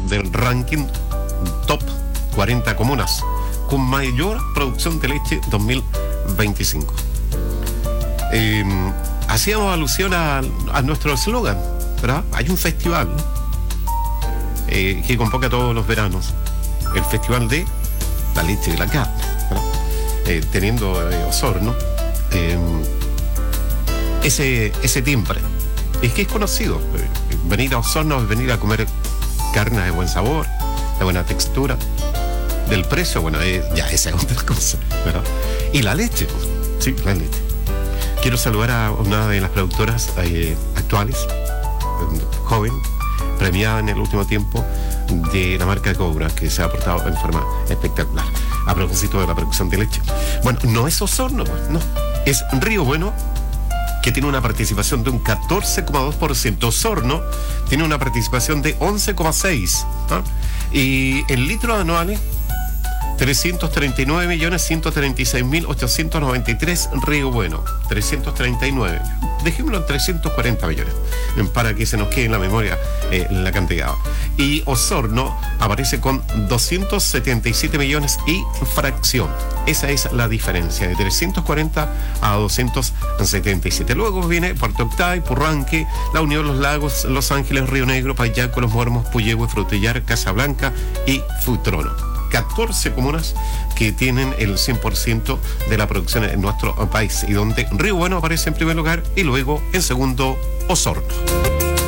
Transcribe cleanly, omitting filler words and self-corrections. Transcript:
del ranking top 40 comunas con mayor producción de leche 2025. Hacíamos alusión a nuestro eslogan, ¿verdad? Hay un festival, ¿no? Que convoca todos los veranos, el Festival de la Leche y la Carne, ¿verdad? Teniendo Osorno ese timbre. Es que es conocido. Venir a Osorno es venir a comer carne de buen sabor, de buena textura, del precio, bueno, ya esa es otra cosa, ¿verdad? Y la leche, sí, la leche. Quiero saludar a una de las productoras actuales, joven, premiada en el último tiempo, de la marca Cobra, que se ha portado en forma espectacular. A propósito de la producción de leche. Bueno, no es Osorno, no. Es Río Bueno, que tiene una participación de un 14,2%. Osorno tiene una participación de 11,6%. ¿Ah? Y en litros anuales, 339.136.893 Río Bueno, 339. Dejémoslo en 340 millones, para que se nos quede en la memoria la cantidad. Y Osorno aparece con 277 millones y fracción. Esa es la diferencia, de 340 a 277. Luego viene Puerto Octay, Purranque, La Unión, Los Lagos, Los Ángeles, Río Negro, Payaco, Los Muermos, Puyehue, Frutillar, Casablanca y Futrono. 14 comunas que tienen el 100% de la producción en nuestro país, y donde Río Bueno aparece en primer lugar y luego en segundo Osorno.